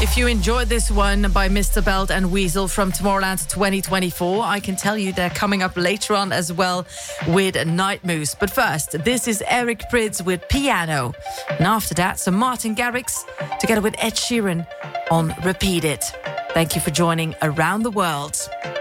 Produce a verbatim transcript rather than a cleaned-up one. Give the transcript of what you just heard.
If you enjoyed this one by Mister Belt and Weasel from Tomorrowland twenty twenty-four, I can tell you they're coming up later on as well with Night Moose. But first, this is Eric Prydz with Piano. And after that, some Martin Garrix together with Ed Sheeran on Repeat It. Thank you for joining Around the World.